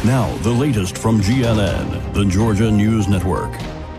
Now, the latest from GNN, the Georgia News Network.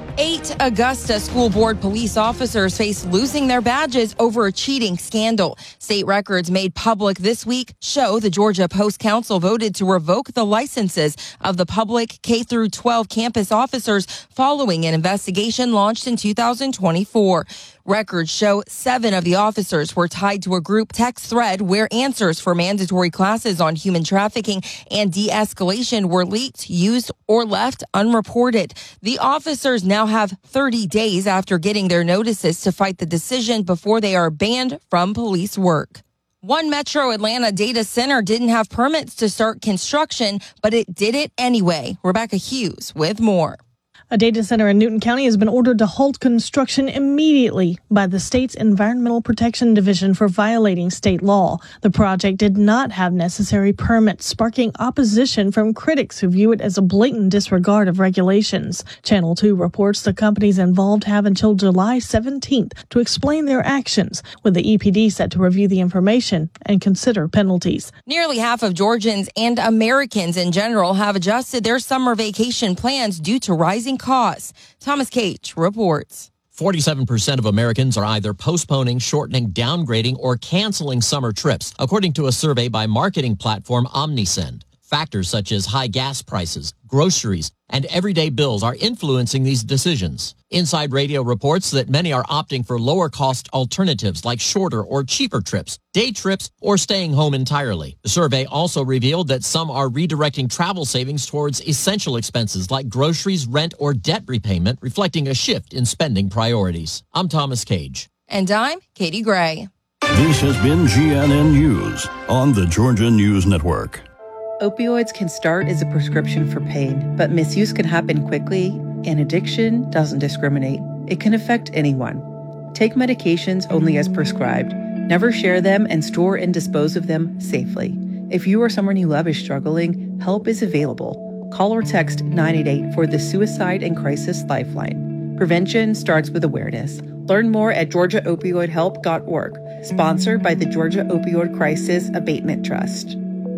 8 Augusta School Board police officers face losing their badges over a cheating scandal. State records made public this week show the Georgia Post Council voted to revoke the licenses of the public K-12 campus officers following an investigation launched in 2024. Records show 7 of the officers were tied to a group text thread where answers for mandatory classes on human trafficking and de-escalation were leaked, used, or left unreported. The officers now have 30 days after getting their notices to fight the decision before they are banned from police work. One Metro Atlanta data center didn't have permits to start construction, but it did it anyway. Rebecca Hughes with more. A data center in Newton County has been ordered to halt construction immediately by the state's Environmental Protection Division for violating state law. The project did not have necessary permits, sparking opposition from critics who view it as a blatant disregard of regulations. Channel 2 reports the companies involved have until July 17th to explain their actions, with the EPD set to review the information and consider penalties. Nearly half of Georgians and Americans in general have adjusted their summer vacation plans due to rising costs. Thomas Cage reports. 47% of Americans are either postponing, shortening, downgrading, or canceling summer trips, according to a survey by marketing platform Omnisend. Factors such as high gas prices, groceries, and everyday bills are influencing these decisions. Inside Radio reports that many are opting for lower-cost alternatives like shorter or cheaper trips, day trips, or staying home entirely. The survey also revealed that some are redirecting travel savings towards essential expenses like groceries, rent, or debt repayment, reflecting a shift in spending priorities. I'm Thomas Cage. And I'm Katie Gray. This has been GNN News on the Georgia News Network. Opioids can start as a prescription for pain, but misuse can happen quickly, and addiction doesn't discriminate. It can affect anyone. Take medications only as prescribed. Never share them and store and dispose of them safely. If you or someone you love is struggling, help is available. Call or text 988 for the Suicide and Crisis Lifeline. Prevention starts with awareness. Learn more at georgiaopioidhelp.org, sponsored by the Georgia Opioid Crisis Abatement Trust.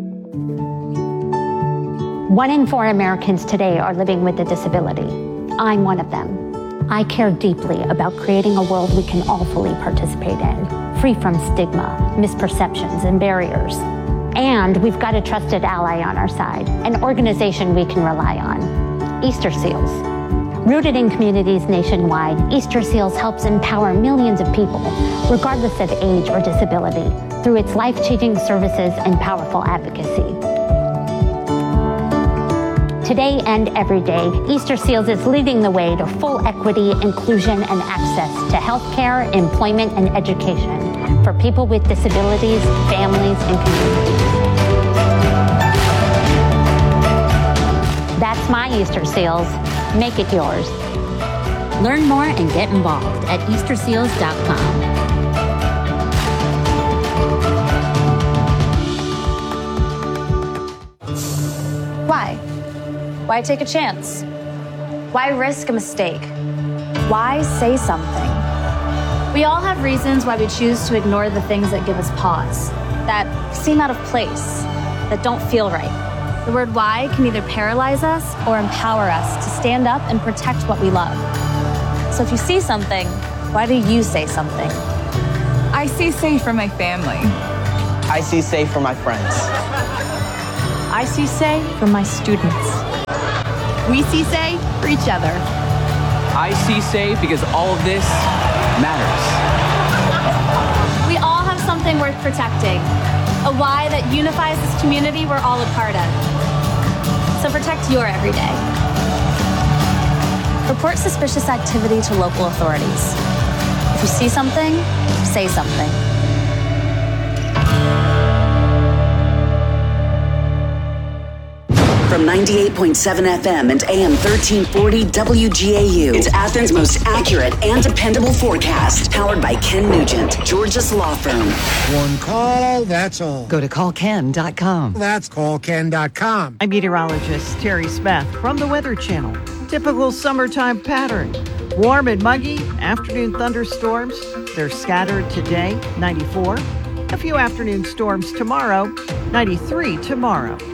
1 in 4 Americans today are living with a disability. I'm one of them. I care deeply about creating a world we can all fully participate in, free from stigma, misperceptions, and barriers. And we've got a trusted ally on our side, an organization we can rely on, Easter Seals. Rooted in communities nationwide, Easter Seals helps empower millions of people, regardless of age or disability, through its life-changing services and powerful advocacy. Today and every day, Easter Seals is leading the way to full equity, inclusion, and access to healthcare, employment, and education for people with disabilities, families, and communities. That's my Easter Seals. Make it yours. Learn more and get involved at easterseals.com. Why take a chance? Why risk a mistake? Why say something? We all have reasons why we choose to ignore the things that give us pause, that seem out of place, that don't feel right. The word why can either paralyze us or empower us to stand up and protect what we love. So if you see something, why do you say something? I see safe for my family. I see safe for my friends. I see say for my students. We see say for each other. I see say because all of this matters. We all have something worth protecting, a why that unifies this community we're all a part of. So protect your everyday. Report suspicious activity to local authorities. If you see something, say something. From 98.7 FM and AM 1340 WGAU. It's Athens' most accurate and dependable forecast. Powered by Ken Nugent, Georgia's law firm. One call, that's all. Go to callken.com. That's callken.com. I'm meteorologist Terry Smith from the Weather Channel. Typical summertime pattern. Warm and muggy, afternoon thunderstorms. They're scattered today, 94. A few afternoon storms tomorrow, 93 tomorrow.